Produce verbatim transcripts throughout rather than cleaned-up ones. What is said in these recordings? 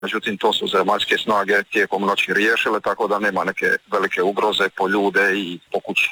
Međutim, to su zemaljske snage tijekom noći riješile, tako da nema neke velike ugroze po ljude i po kući.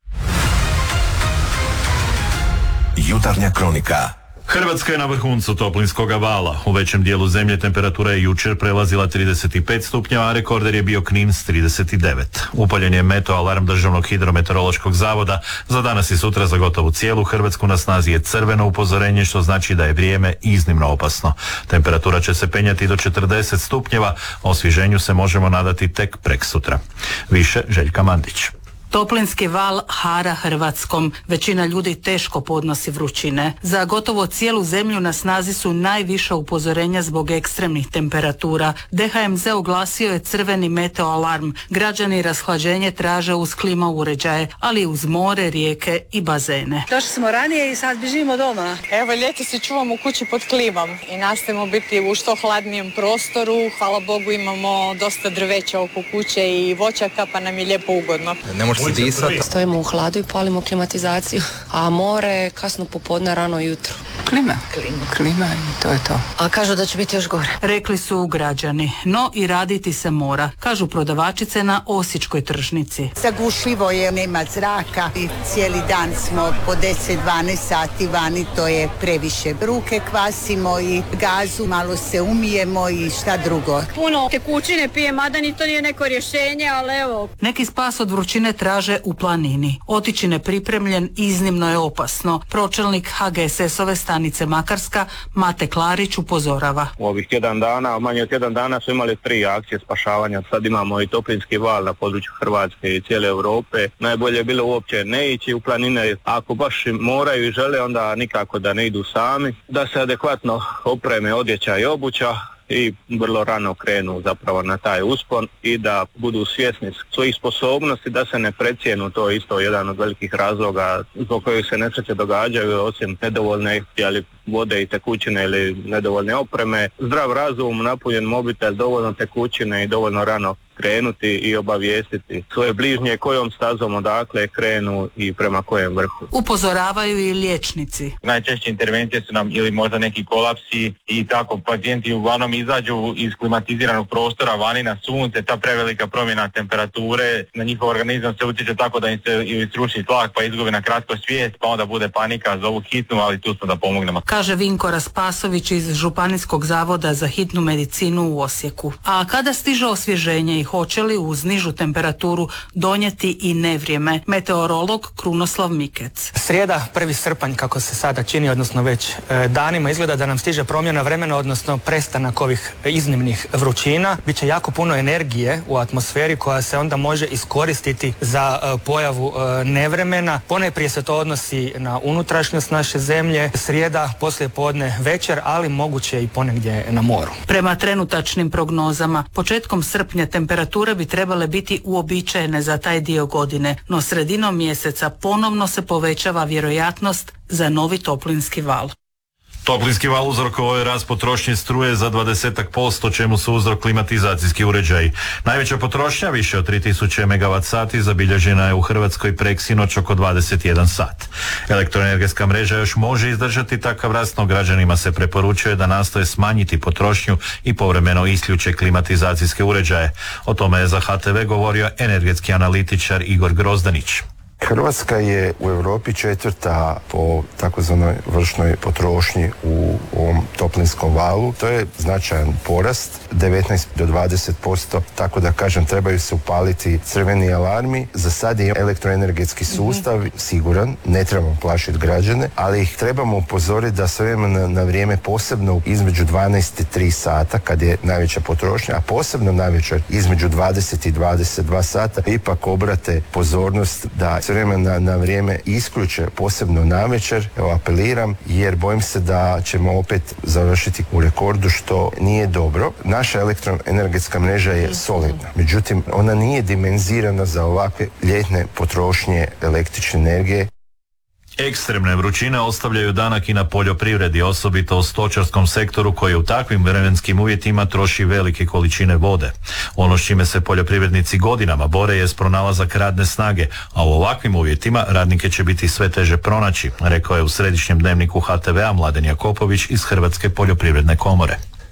Jutarnja kronika. Hrvatska je na vrhuncu toplinskog vala. U većem dijelu zemlje temperatura je jučer prelazila trideset pet stupnjeva, a rekorder je bio Knin s trideset devet. Upaljen je meteo alarm Državnog hidrometeorološkog zavoda. Za danas i sutra za gotovo cijelu Hrvatsku na snazi je crveno upozorenje, što znači da je vrijeme iznimno opasno. Temperatura će se penjati do četrdeset stupnjeva, osvježenju se možemo nadati tek preksutra. Više Željka Mandić. Toplinski val hara Hrvatskom. Većina ljudi teško podnosi vrućine. Za gotovo cijelu zemlju na snazi su najviša upozorenja zbog ekstremnih temperatura. D H M Z oglasio je crveni meteo alarm. Građani rashlađenje traže uz klima uređaje, ali uz more, rijeke i bazene. Došli smo ranije i sad bježimo doma. Evo, ljeti se čuvamo u kući pod klimom i nastojimo biti u što hladnijem prostoru. Hvala Bogu imamo dosta drveća oko kuće i voćaka, pa nam je lijepo ugodno. Ne može se disati. Stojimo u hladu i palimo klimatizaciju, a more kasno popodne, rano jutro. Klima. Klima. Klima i to je to. A kažu da će biti još gore. Rekli su građani, no i raditi se mora, kažu prodavačice na osječkoj tržnici. Zagušljivo je, nema zraka i cijeli dan smo po deset dvanaest sati vani, to je previše. Ruke kvasimo i gazu, malo se umijemo i šta drugo. Puno tekućine pije, mada ni to nije neko rješenje, ali evo. Neki spas od vrućine traže u planini. Otići nepripremljen iznimno je opasno. Pročelnik H G S S-ove stanice Makarska, Mate Klarić, upozorava. U ovih tjedan dana, manje od tjedan dana su imali tri akcije spašavanja. Sad imamo i toplinski val na području Hrvatske i cijele Europe. Najbolje je bilo uopće ne ići u planine. Ako baš moraju i žele, onda nikako da ne idu sami. Da se adekvatno opreme odjeća i obuća i vrlo rano krenu zapravo na taj uspon i da budu svjesni svojih sposobnosti, da se ne precijenu. To je isto jedan od velikih razloga zbog kojih se nesreće događaju, osim nedovoljne ali vode i tekućine ili nedovoljne opreme. Zdrav razum, napunjen mobitel, dovoljno tekućine i dovoljno rano krenuti i obavijestiti svoje bližnje kojom stazom odakle krenu i prema kojem vrhu. Upozoravaju i liječnici. Najčešće intervencije su nam ili možda neki kolapsi i tako pacijenti uglavnom izađu iz klimatiziranog prostora vani na sunce, ta prevelika promjena temperature na njihov organizam se utječe tako da im se ili sruši tlak pa izgubi na kratko svijest, pa onda bude panika, zovu hitnu, ali tu smo da pomognemo. Kaže Vinko Raspasović iz Županijskog zavoda za hitnu medicinu u Osijeku. A kada stiže osvježenje i hoće li uz nižu temperaturu donijeti i nevrijeme? Meteorolog Krunoslav Mikec. Srijeda, prvi srpanj, kako se sada čini, odnosno već e, danima, izgleda da nam stiže promjena vremena, odnosno prestanak ovih iznimnih vrućina. Biće jako puno energije u atmosferi koja se onda može iskoristiti za e, pojavu e, nevremena. Ponajprije se to odnosi na unutrašnjost naše zemlje. Srijeda, poslije podne, večer, ali moguće i ponegdje na moru. Prema trenutačnim prognozama, početkom srpnja temperature bi trebale biti uobičajene za taj dio godine, no sredinom mjeseca ponovno se povećava vjerojatnost za novi toplinski val. Toplinski val uzrokovao je rast potrošnje struje za dvadeset posto, čemu su uzrok klimatizacijski uređaji. Najveća potrošnja, više od tri tisuće megavat sati, zabilježena je u Hrvatskoj preksinoć oko dvadeset jedan sat. Elektroenergetska mreža još može izdržati takav rast, no građanima se preporučuje da nastoje smanjiti potrošnju i povremeno isključe klimatizacijske uređaje. O tome je za H T V govorio energetski analitičar Igor Grozdanić. Hrvatska je u Europi četvrta po takozvanoj vršnoj potrošnji u ovom toplinskom valu. To je značajan porast, devetnaest do dvadeset posto, tako da kažem trebaju se upaliti crveni alarmi. Za sad je elektroenergetski sustav mm-hmm. siguran, ne trebamo plašiti građane, ali ih trebamo upozoriti da s vremena na vrijeme, posebno između dvanaest i tri sata kad je najveća potrošnja, a posebno navečer između dvadeset i dvadeset dva sata, ipak obrate pozornost da s vremena na vrijeme isključe, posebno navečer. Evo, apeliram, jer bojim se da ćemo opet završiti u rekordu, što nije dobro. Naša elektroenergetska mreža je solidna, međutim ona nije dimenzirana za ovakve ljetne potrošnje električne energije. Ekstremne vrućine ostavljaju danak i na poljoprivredi, osobito u stočarskom sektoru koji u takvim vremenskim uvjetima troši velike količine vode. Ono s čime se poljoprivrednici godinama bore jest pronalazak radne snage, a u ovakvim uvjetima radnike će biti sve teže pronaći, rekao je u središnjem dnevniku H T V-a Mladen Jakopović iz Hrvatske poljoprivredne komore.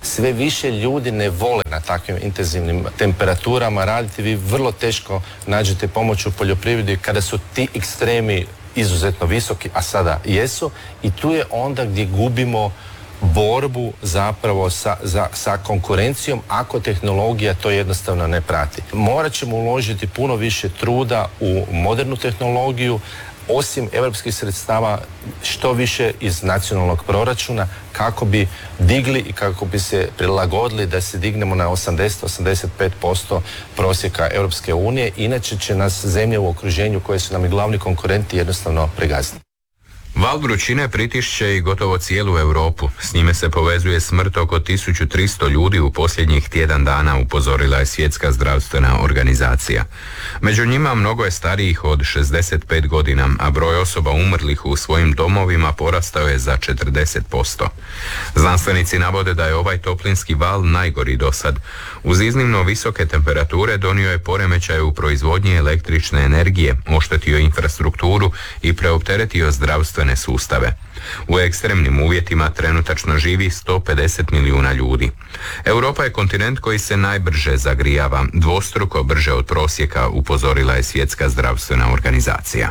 Sve više ljudi ne vole na takvim intenzivnim temperaturama raditi. Vi vrlo teško nađete pomoć u poljoprivredi kada su ti ekstremi izuzetno visoki, a sada jesu, i tu je onda gdje gubimo borbu zapravo sa, za, sa konkurencijom ako tehnologija to jednostavno ne prati. Morat ćemo uložiti puno više truda u modernu tehnologiju, osim europskih sredstava što više iz nacionalnog proračuna kako bi digli i kako bi se prilagodili da se dignemo na osamdeset do osamdeset pet posto prosjeka Europske unije, inače će nas zemlje u okruženju koje su nam i glavni konkurenti jednostavno pregaziti. Val vrućine pritišće i gotovo cijelu Europu. S njime se povezuje smrt oko tisuću tristo ljudi u posljednjih tjedan dana, upozorila je Svjetska zdravstvena organizacija. Među njima mnogo je starijih od šezdeset pet godina, a broj osoba umrlih u svojim domovima porastao je za četrdeset posto. Znanstvenici navode da je ovaj toplinski val najgori do sad. Uz iznimno visoke temperature donio je poremećaj u proizvodnji električne energije, oštetio infrastrukturu i preopteretio zdravstvene sustave. U ekstremnim uvjetima trenutačno živi sto pedeset milijuna ljudi. Europa je kontinent koji se najbrže zagrijava, dvostruko brže od prosjeka, upozorila je Svjetska zdravstvena organizacija.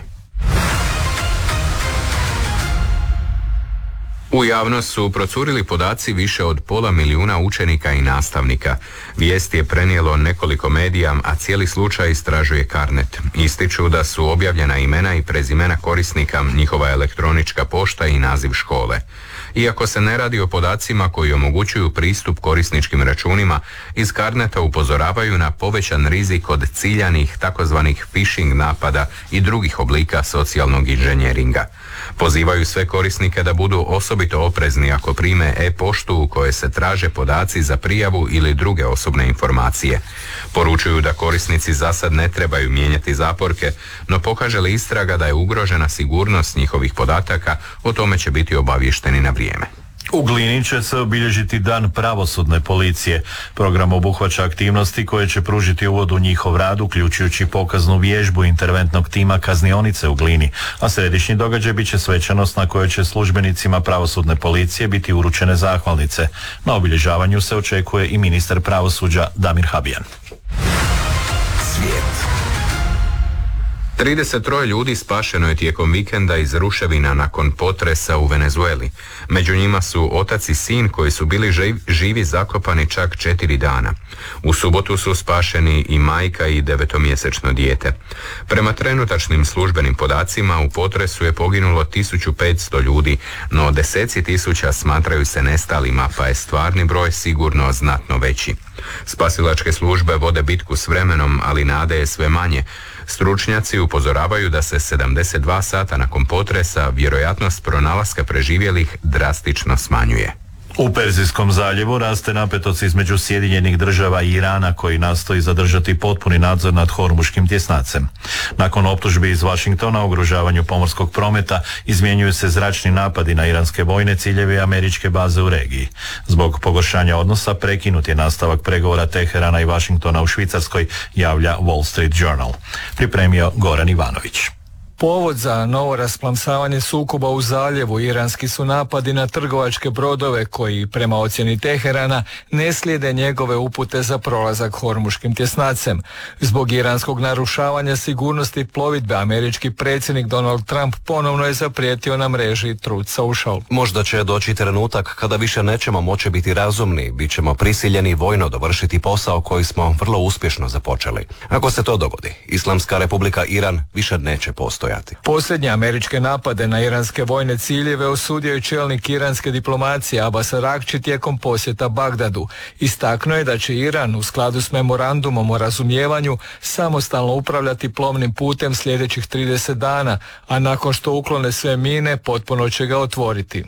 U javnost su procurili podaci više od pola milijuna učenika i nastavnika. Vijest je prenijelo nekoliko medija, a cijeli slučaj istražuje Carnet. Ističu da su objavljena imena i prezimena korisnika, njihova elektronička pošta i naziv škole. Iako se ne radi o podacima koji omogućuju pristup korisničkim računima, iz Carneta upozoravaju na povećan rizik od ciljanih takozvanih phishing napada i drugih oblika socijalnog inženjeringa. Pozivaju sve korisnike da budu osobito oprezni ako prime e-poštu u kojoj se traže podaci za prijavu ili druge osobne informacije. Poručuju da korisnici zasad ne trebaju mijenjati zaporke, no pokaže li istraga da je ugrožena sigurnost njihovih podataka, o tome će biti obavješteni na vrijeme. U Glini će se obilježiti Dan pravosudne policije. Program obuhvaća aktivnosti koje će pružiti uvod u njihov rad, uključujući pokaznu vježbu interventnog tima kaznionice u Glini, a središnji događaj bit će svečanost na kojoj će službenicima pravosudne policije biti uručene zahvalnice. Na obilježavanju se očekuje i ministar pravosuđa Damir Habijan. Svijet. trideset tri ljudi spašeno je tijekom vikenda iz ruševina nakon potresa u Venezueli. Među njima su otac i sin koji su bili živ, živi zakopani čak četiri dana. U subotu su spašeni i majka i devetomjesečno dijete. Prema trenutačnim službenim podacima u potresu je poginulo tisuću petsto ljudi, no deseci tisuća smatraju se nestalima, pa je stvarni broj sigurno znatno veći. Spasilačke službe vode bitku s vremenom, ali nade je sve manje. Stručnjaci upozoravaju da se sedamdeset dva sata nakon potresa vjerojatnost pronalaska preživjelih drastično smanjuje. U Perzijskom zaljevu raste napetost između Sjedinjenih država i Irana koji nastoji zadržati potpuni nadzor nad Hormuškim tjesnacem. Nakon optužbi iz Washingtona o ugrožavanju pomorskog prometa izmjenjuju se zračni napadi na iranske vojne ciljeve i američke baze u regiji. Zbog pogoršanja odnosa prekinut je nastavak pregovora Teherana i Washingtona u Švicarskoj, javlja Wall Street Journal. Pripremio Goran Ivanović. Povod za novo rasplamsavanje sukoba u zaljevu iranski su napadi na trgovačke brodove koji, prema ocjeni Teherana, ne slijede njegove upute za prolazak Hormuškim tjesnacem. Zbog iranskog narušavanja sigurnosti plovidbe, američki predsjednik Donald Trump ponovno je zaprijetio na mreži Truth Social. Možda će doći trenutak kada više nećemo moći biti razumni, bit ćemo prisiljeni vojno dovršiti posao koji smo vrlo uspješno započeli. Ako se to dogodi, Islamska republika Iran više neće postojati. Posljednje američke napade na iranske vojne ciljeve osudio je čelnik iranske diplomacije Abbas Araghči tijekom posjeta Bagdadu. Istaknuo je da će Iran u skladu s memorandumom o razumijevanju samostalno upravljati plovnim putem sljedećih trideset dana, a nakon što uklone sve mine, potpuno će ga otvoriti.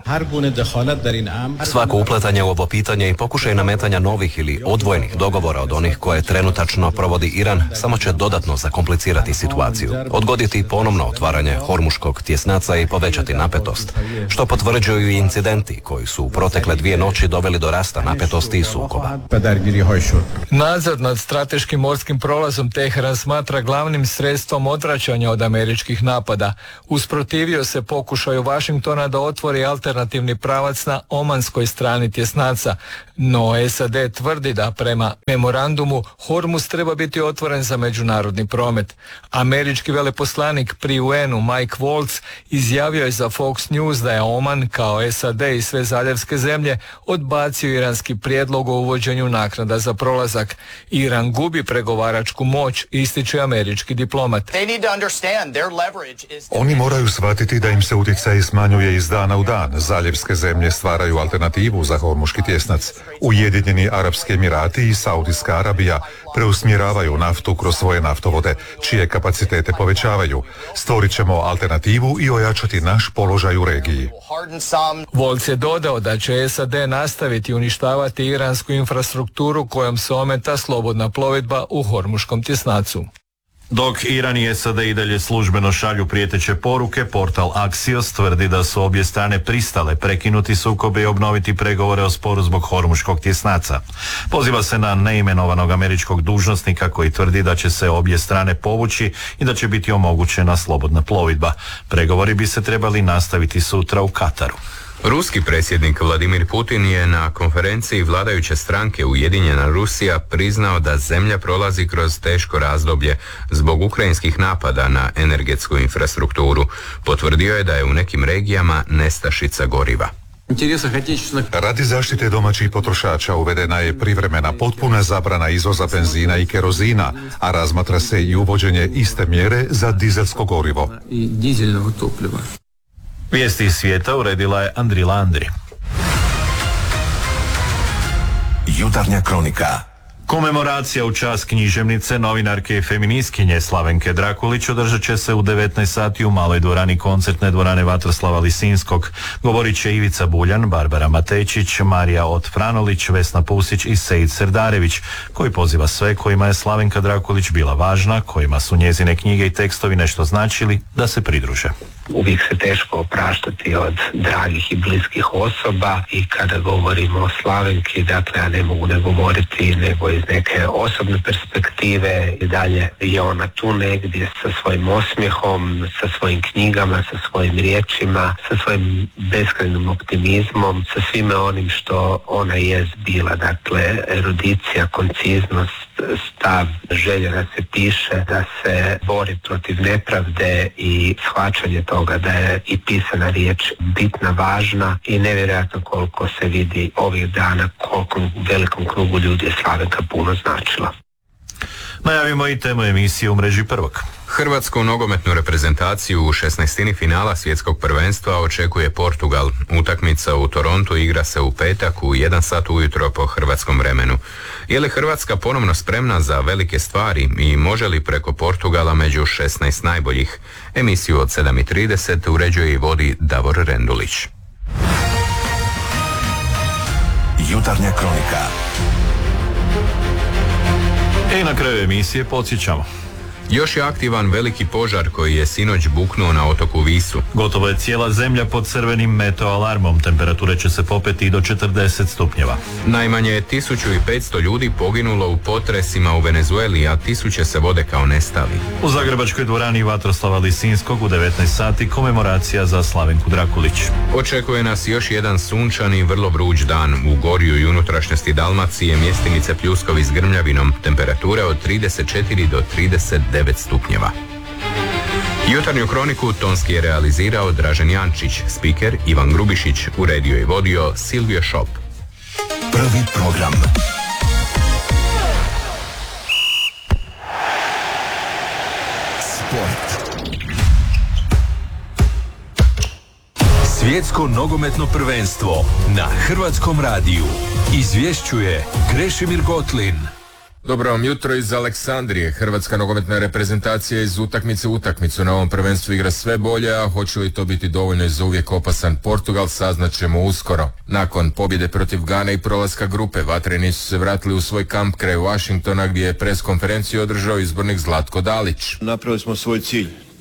Svako upletanje u ovo pitanje i pokušaj nametanja novih ili odvojenih dogovora od onih koje trenutačno provodi Iran samo će dodatno zakomplicirati situaciju. Odgoditi ponovno otvaranje hormuškog tjesnaca i povećati napetost, što potvrđuju i incidenti koji su u protekle dvije noći doveli do rasta napetosti i sukoba. Nadzor nad strateškim morskim prolazom Teheran smatra glavnim sredstvom odvraćanja od američkih napada. Usprotivio se pokušaju Washingtona da otvori alternativni pravac na omanskoj strani tjesnaca, no S A D tvrdi da prema memorandumu Hormuz treba biti otvoren za međunarodni promet. Američki veleposlanik pri U N-u Mike Waltz izjavio je za Fox News da je Oman kao S A D i sve zaljevske zemlje odbacio iranski prijedlog o uvođenju naknada za prolazak. Iran gubi pregovaračku moć, ističe američki diplomat. Oni moraju shvatiti da im se utjecaj smanjuje iz dana u dan. Zaljevske zemlje stvaraju alternativu za hormuški tjesnac. Ujedinjeni Arapski Emirati i Saudijska Arabija preusmjeravaju naftu kroz svoje naftovode, čije kapacitete povećavaju. Stvorit ćemo alternativu i ojačati naš položaj u regiji. Volc je dodao da će S A D nastaviti uništavati iransku infrastrukturu kojom se ometa slobodna plovidba u hormuškom tjesnacu. Dok Iran i S A D i dalje službeno šalju prijeteće poruke, portal Axios tvrdi da su obje strane pristale prekinuti sukobe i obnoviti pregovore o sporu zbog hormuškog tjesnaca. Poziva se na neimenovanog američkog dužnosnika koji tvrdi da će se obje strane povući i da će biti omogućena slobodna plovidba. Pregovori bi se trebali nastaviti sutra u Kataru. Ruski predsjednik Vladimir Putin je na konferenciji vladajuće stranke Ujedinjena Rusija priznao da zemlja prolazi kroz teško razdoblje zbog ukrajinskih napada na energetsku infrastrukturu. Potvrdio je da je u nekim regijama nestašica goriva. Radi zaštite domaćih potrošača uvedena je privremena potpuna zabrana izvoza benzina i kerozina, a razmatra se i uvođenje iste mjere za dizelsko gorivo. Vijesti iz svijeta uredila je Andrila Andri. Jutarnja kronika. Komemoracija u čast književnice, novinarke i feministkinje Slavenke Drakulić održat će se u devetnaest sati u maloj dvorani koncertne dvorane Vatroslava Lisinskog. Govorit će Ivica Buljan, Barbara Matejčić, Marija Ot-Franolić, Vesna Pusić i Sejid Serdarević, koji poziva sve kojima je Slavenka Drakulić bila važna, kojima su njezine knjige i tekstovi nešto značili, da se pridruže. Uvijek se teško opraštati od dragih i bliskih osoba i kada govorimo o Slavenki, dakle ja ne mogu ne govoriti nego iz neke osobne perspektive i dalje je ona tu negdje sa svojim osmijehom, sa svojim knjigama, sa svojim riječima, sa svojim beskrajnim optimizmom, sa svime onim što ona je bila, dakle erudicija, konciznost, stav, želja da se piše, da se bori protiv nepravde i shvaćanje toga da je i pisana riječ bitna, važna i nevjerojatno koliko se vidi ovih dana, koliko velikom krugu ljudi je Slavenka puno značila. Najavimo i temu emisije u mreži Prvog. Hrvatsku nogometnu reprezentaciju u šesnaestini finala svjetskog prvenstva očekuje Portugal. Utakmica u Torontu igra se u petak u jedan sat ujutro po hrvatskom vremenu. Je li Hrvatska ponovno spremna za velike stvari i može li preko Portugala među šesnaest najboljih? Emisiju od sedam i trideset uređuje i vodi Davor Rendulić. Jutarnja kronika. I na kraju emisije podsjećamo. Još je aktivan veliki požar koji je sinoć buknuo na otoku Visu. Gotovo je cijela zemlja pod crvenim meteoalarmom. Temperature će se popeti i do četrdeset stupnjeva. Najmanje tisuću petsto ljudi poginulo u potresima u Venezueli, a tisuće se vode kao nestali. U zagrebačkoj dvorani Vatroslava Lisinskog u devetnaest sati komemoracija za Slavenku Drakulić. Očekuje nas još jedan sunčani, vrlo vruć dan. U gorju i unutrašnjosti Dalmacije mjestimice pljuskovi s grmljavinom. Temperature od trideset četiri do trideset devet stupnjeva. Jutarnju kroniku tonski je realizirao Dražen Jančić, spiker Ivan Grubišić, uredio i vodio Silvio Šop. Prvi program. Sport. Svjetsko nogometno prvenstvo na Hrvatskom radiju. Izvješćuje Krešimir Gotlin. Dobro vam jutro iz Aleksandrije. Hrvatska nogometna reprezentacija iz utakmice u utakmicu na ovom prvenstvu igra sve bolje, a hoće li to biti dovoljno i za uvijek opasan Portugal, saznaćemo uskoro. Nakon pobjede protiv Gane i prolaska grupe, vatreni su se vratili u svoj kamp kraj Washingtona, gdje je pres konferenciju održao izbornik Zlatko Dalić. Napravili smo svoj cilj.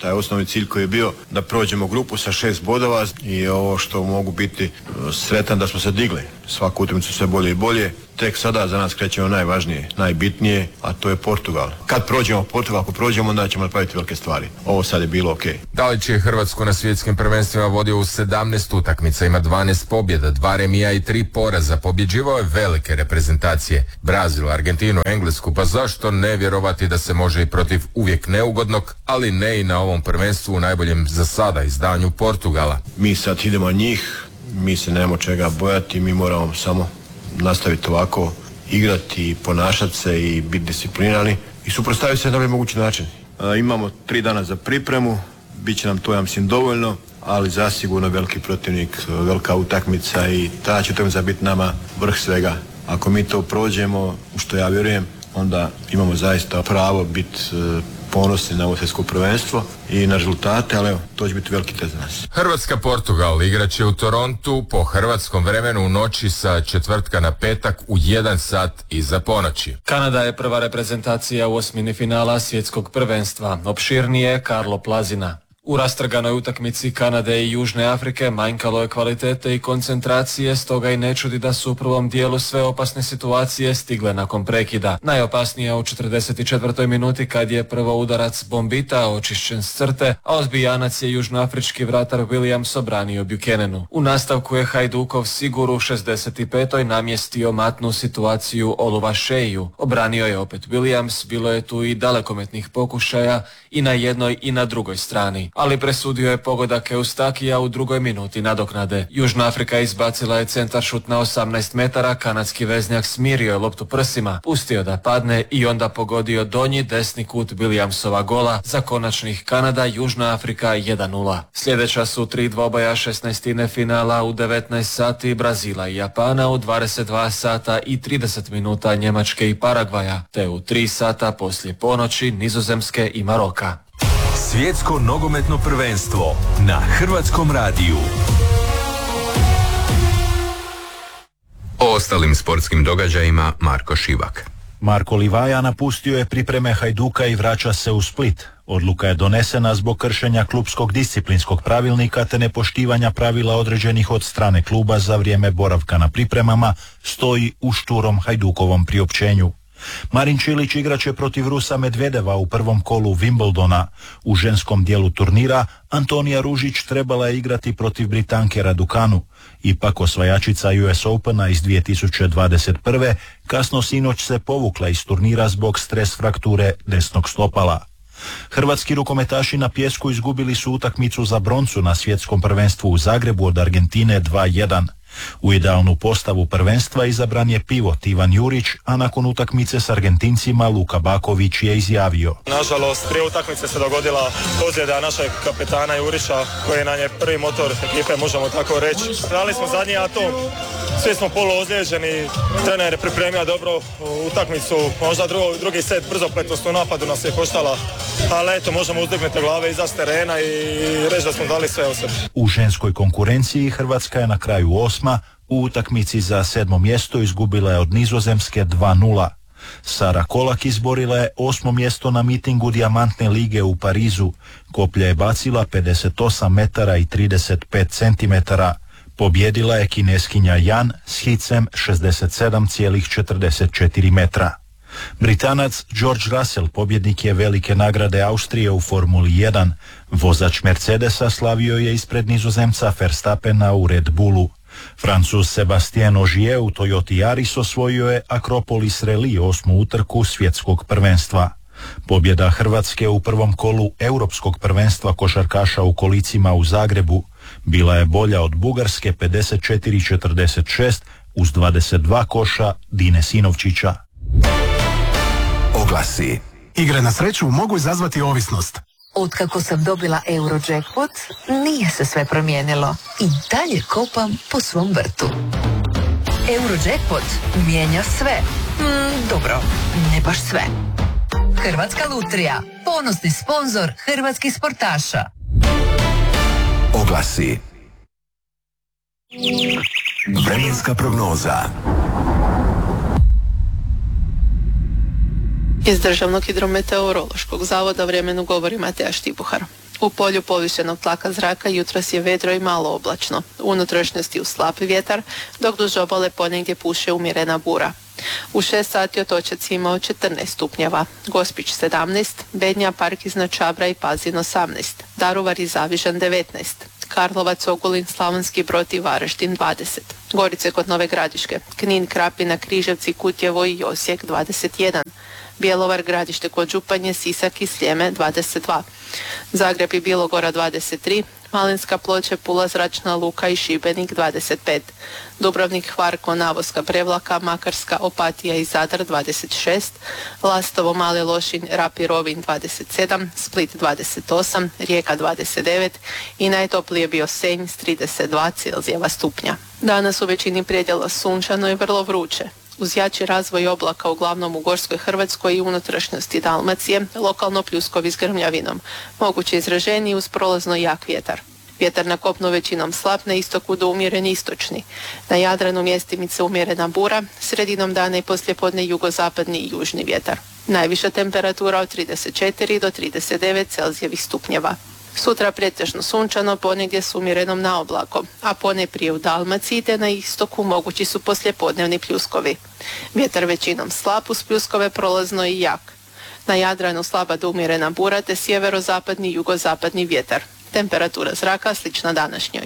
Taj osnovni cilj koji je bio da prođemo grupu sa šest bodova i ovo što mogu biti sretan da smo se digli. Svaku utakmicu sve bolje i bolje. Tek sada za nas krećemo najvažnije, najbitnije, a to je Portugal. Kad prođemo Portugal, ako prođemo, onda ćemo napraviti velike stvari. Ovo sad je bilo ok. Dalić je Hrvatsku na svjetskim prvenstvima vodio u sedamnaest utakmica, ima dvanaest pobjeda, dva remija i tri poraza. Pobjeđivao je velike reprezentacije. Brazil, Argentinu, Englesku, pa zašto ne vjerovati da se može i protiv uvijek neugodnog, ali ne i na ovom prvenstvu u najboljem za sada izdanju Portugala. Mi sad idemo njih, mi se nemamo čega bojati, mi moramo samo nastaviti ovako, igrati, ponašati se i biti disciplinirani i suprotstaviti se na najbolji mogući način. E, imamo tri dana za pripremu, bit će nam to, ja mislim, dovoljno, ali zasigurno veliki protivnik, velika utakmica i ta će utakmica biti nama vrh svega. Ako mi to prođemo, u što ja vjerujem, onda imamo zaista pravo biti e, ponosni na ovo svjetsko prvenstvo i na rezultate, ali evo, to će biti veliki test za nas. Hrvatska-Portugal igraće u Torontu po hrvatskom vremenu u noći sa četvrtka na petak u jedan sat iza ponoći. Kanada je prva reprezentacija u osmini finala svjetskog prvenstva. Opširnije Karlo Plazina. U rastrganoj utakmici Kanade i Južne Afrike manjkalo je kvalitete i koncentracije, stoga i ne čudi da su u prvom dijelu sve opasne situacije stigle nakon prekida. Najopasnija u četrdeset četvrtoj minuti kad je prvo udarac Bombita očišćen s crte, a ozbijanac je južnoafrički vratar Williams obranio Buchananu. U nastavku je Hajdukov Sigur u šezdeset petoj namjestio matnu situaciju Oluwaseju. Obranio je opet Williams, bilo je tu i dalekometnih pokušaja i na jednoj i na drugoj strani. Ali presudio je pogodak Eustakija u drugoj minuti nadoknade. Južna Afrika izbacila je centaršut na osamnaest metara, kanadski veznjak smirio je loptu prsima, pustio da padne i onda pogodio donji desni kut Williamsova gola za konačnih Kanada Južna Afrika jedan nula. Sljedeća su tri dvoboja šesnaestine finala u devetnaest sati Brazila i Japana, u dvadeset dva sata i trideset minuta Njemačke i Paragvaja, te u tri sata poslije ponoći Nizozemske i Maroka. Svjetsko nogometno prvenstvo na Hrvatskom radiju. O ostalim sportskim događajima Marko Šivak. Marko Livaja napustio je pripreme Hajduka i vraća se u Split. Odluka je donesena zbog kršenja klubskog disciplinskog pravilnika te nepoštivanja pravila određenih od strane kluba za vrijeme boravka na pripremama, stoji u šturom Hajdukovom priopćenju. Marin Čilić igraće protiv Rusa Medvedeva u prvom kolu Wimbledona. U ženskom dijelu turnira Antonija Ružić trebala je igrati protiv Britanke Raducanu. Ipak osvajačica U S Opena iz dvije tisuće dvadeset prve kasno sinoć se povukla iz turnira zbog stres frakture desnog stopala. Hrvatski rukometaši na pijesku izgubili su utakmicu za broncu na svjetskom prvenstvu u Zagrebu od Argentine dva jedan. U idealnu postavu prvenstva izabran je pivot Ivan Jurić, a nakon utakmice s Argentincima Luka Baković je izjavio: Nažalost, prije utakmice se dogodila ozljeda našeg kapetana Jurića, koji nam je prvi motor ekipe, možemo tako reći. Dali smo zadnji atom, svi smo polu ozlijeđeni, trener je pripremio dobro utakmicu, možda drugo, drugi set brzopletnost u napadu nas je koštala, ali eto, možemo uzdignuti glave iza terena i reći da smo dali sve od sebe. U ženskoj konkurenciji Hrvatska je na kraju osma, u utakmici za sedmo mjesto izgubila je od Nizozemske dva nula. Sara Kolak izborila je osmo mjesto na mitingu Dijamantne lige u Parizu. Koplja je bacila pedeset osam metara i trideset pet centimetara. Pobjedila je Kineskinja Jan s hicem šezdeset sedam zarez četrdeset četiri metra. Britanac George Russell pobjednik je velike nagrade Austrije u Formuli jedan. Vozač Mercedesa slavio je ispred Nizozemca Verstappena u Red Bullu. Francuz Sebastien Ogier u Toyoti Yaris osvojio je Akropolis Rally osmu utrku svjetskog prvenstva. Pobjeda Hrvatske u prvom kolu europskog prvenstva košarkaša u kolicima u Zagrebu bila je bolja od Bugarske pedeset četiri četrdeset šest uz dvadeset dva koša Dine Sinovčića. Oglasi. Igre na sreću mogu izazvati ovisnost. Otkako sam dobila Eurojackpot, nije se sve promijenilo. I dalje kopam po svom vrtu. Eurojackpot mijenja sve. Mm, dobro, ne baš sve. Hrvatska lutrija, ponosni sponzor hrvatskih sportaša. Oglasi. Vremenska prognoza. Iz Državnog hidrometeorološkog zavoda vremenu govori Mateja Štibuhar. U polju povišenog tlaka zraka jutros je vedro i malo oblačno. U unutrašnjosti uz slab vjetar, dok duž obale ponegdje puše umjerena bura. U šest sati Otočac je imao četrnaest stupnjeva, Gospić sedamnaest, Bednja, Park iznad Čabra i Pazin osamnaest, Daruvar i Zavižan devetnaest, Karlovac, Ogulin, Slavonski Brod i Varaždin dvadeset, Gorice kod Nove Gradiške, Knin, Krapina, Križevci, Kutjevo i Osijek dvadeset jedan, Bjelovar, Gradište kod Županje, Sisak i Sljeme dvadeset dva, Zagreb i Bilogora dvadeset tri, Malinska, Ploče, Pula, Zračna Luka i Šibenik dvadeset pet, Dubrovnik, Hvar, Konavoska, Prevlaka, Makarska, Opatija i Zadar dvadeset šest, Lastovo, Mali Lošinj, Rap i Rovinj dvadeset sedam, Split dvadeset osam, Rijeka dvadeset devet i najtoplije bio Senj s trideset dva Celzijeva stupnja. Danas u većini predjela sunčano i vrlo vruće. Uz jači razvoj oblaka uglavnom u Gorskoj Hrvatskoj i unutrašnjosti Dalmacije, lokalno pljuskovi s grmljavinom, moguće izraženiji uz prolazno jak vjetar. Vjetar na kopnu većinom slab, na istoku do umjeren istočni. Na Jadranu mjestimice umjerena bura, sredinom dana i poslijepodne jugozapadni i južni vjetar. Najviša temperatura od trideset četiri do trideset devet Celzijevih stupnjeva. Sutra pretežno sunčano, ponegdje s umjerenom naoblakom, a ponajprije u Dalmaciji te na istoku mogući su poslijepodnevni pljuskovi. Vjetar većinom slab, uz pljuskove prolazno i jak. Na Jadranu slaba do umjerena bura te sjeverozapadni i jugozapadni vjetar. Temperatura zraka slična današnjoj.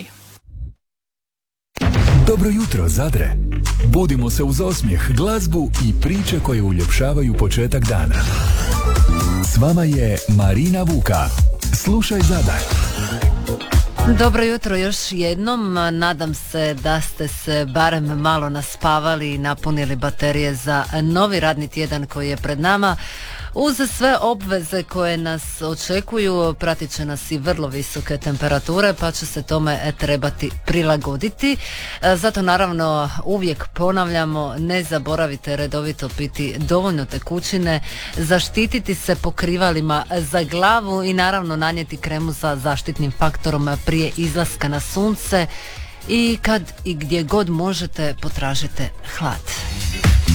Dobro jutro, Zadre! Budimo se uz osmijeh, glazbu i priče koje uljepšavaju početak dana. S vama je Marina Vuka. Slušaj Zadar. Dobro jutro još jednom, nadam se da ste se barem malo naspavali i napunili baterije za novi radni tjedan koji je pred nama. Uz sve obveze koje nas očekuju, pratit će nas i vrlo visoke temperature, pa će se tome trebati prilagoditi. Zato naravno uvijek ponavljamo, ne zaboravite redovito piti dovoljno tekućine, zaštititi se pokrivalima za glavu i naravno nanijeti kremu sa zaštitnim faktorom prije izlaska na sunce i kad i gdje god možete potražite hlad.